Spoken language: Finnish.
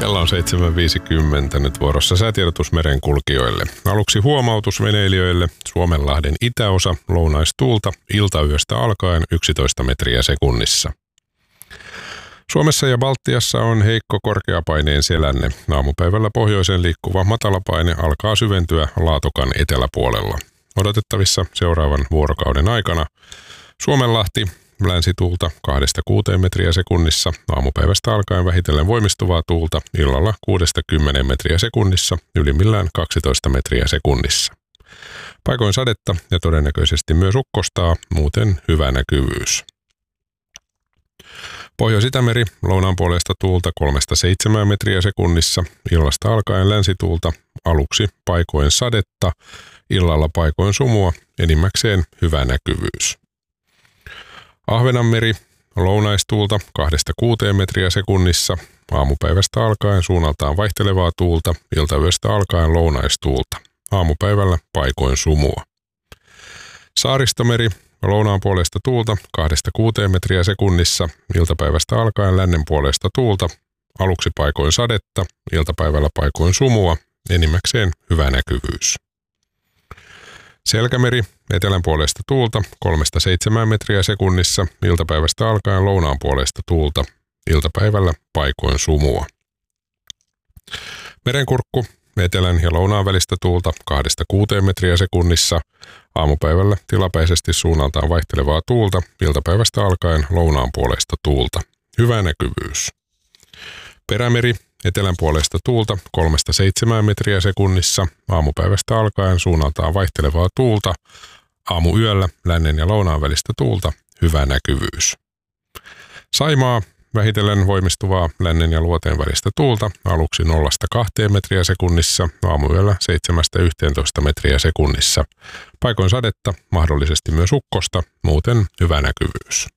Kello on 7.50, nyt vuorossa säätiedotus merenkulkijoille. Aluksi huomautus veneilijöille. Suomenlahden itäosa, lounaistuulta, iltayöstä alkaen 11 metriä sekunnissa. Suomessa ja Baltiassa on heikko korkeapaineen selänne. Aamupäivällä pohjoiseen liikkuva matalapaine alkaa syventyä Laatokan eteläpuolella. Odotettavissa seuraavan vuorokauden aikana Suomenlahti, länsituulta 2-6 metriä sekunnissa, aamupäivästä alkaen vähitellen voimistuvaa tuulta, illalla 6-10 metriä sekunnissa, ylimmillään 12 metriä sekunnissa. Paikoin sadetta ja todennäköisesti myös ukkostaa, muuten hyvä näkyvyys. Pohjois-Itämeri, lounaan puolesta tuulta 3-7 metriä sekunnissa, illasta alkaen länsituulta, aluksi paikoin sadetta, illalla paikoin sumua, enimmäkseen hyvä näkyvyys. Ahvenanmeri, lounaistuulta 2-6 metriä sekunnissa, aamupäivästä alkaen suunnaltaan vaihtelevaa tuulta, iltayöstä alkaen lounaistuulta, aamupäivällä paikoin sumua. Saaristomeri, lounaan puolesta tuulta 2-6 metriä sekunnissa, iltapäivästä alkaen lännen puolesta tuulta, aluksi paikoin sadetta, iltapäivällä paikoin sumua, enimmäkseen hyvä näkyvyys. Selkämeri, etelän puolesta tuulta 3-7 metriä sekunnissa, iltapäivästä alkaen lounaan puolesta tuulta, iltapäivällä paikoin sumua. Merenkurkku, etelän ja lounaan välistä tuulta 2-6 metriä sekunnissa, aamupäivällä tilapäisesti suunnaltaan vaihtelevaa tuulta, iltapäivästä alkaen lounaan puolesta tuulta. Hyvä näkyvyys. Perämeri, etelän puolesta tuulta 3-7 metriä sekunnissa, aamupäivästä alkaen suunnaltaan vaihtelevaa tuulta, aamuyöllä lännen ja lounaan välistä tuulta, hyvä näkyvyys. Saimaa, vähitellen voimistuvaa lännen ja luoteen välistä tuulta, aluksi 0-2 metriä sekunnissa, aamuyöllä 7-11 metriä sekunnissa. Paikoin sadetta, mahdollisesti myös ukkosta, muuten hyvä näkyvyys.